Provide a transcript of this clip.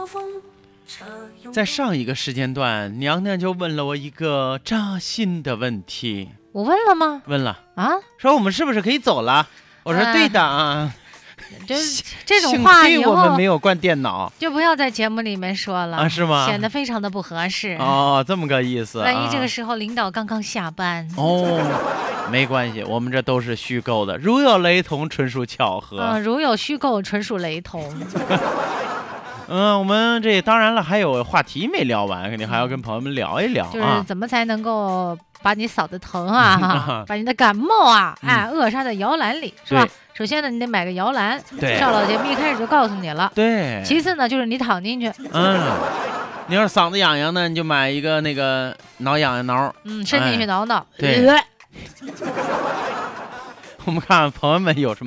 在上一个时间段，娘娘就问了我一个扎心的问题。 我问了吗？ 问了啊， 说我们是不是可以走了？我说对的啊。 这种话以后我们没有关电脑， 就不要在节目里面说了啊，是吗？ 显得非常的不合适。 哦，这么个意思。 万一这个时候领导刚刚下班。 哦，没关系，我们这都是虚构的，如有雷同，纯属巧合。 如有虚构，纯属雷同。 我们这当然了，还有话题没聊完，肯定还要跟朋友们聊一聊啊。 就是怎么才能够把你扫得疼啊，把你的感冒啊，扼杀在摇篮里，是吧？首先呢，你得买个摇篮。 对， 赵老节目一开始就告诉你了。 对。 其次呢，就是你躺进去。 你要是嗓子痒痒呢，你就买一个那个挠痒痒挠。 伸进去挠挠。 对。我们看朋友们有什么